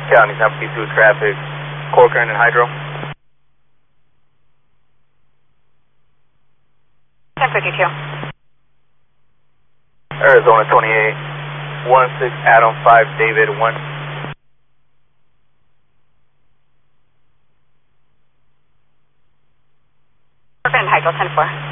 County Southeast through traffic, Corcoran and Hydro. 1052. Arizona 28, 16 Adam 5 David 1. Corcoran and Hydro 10-4.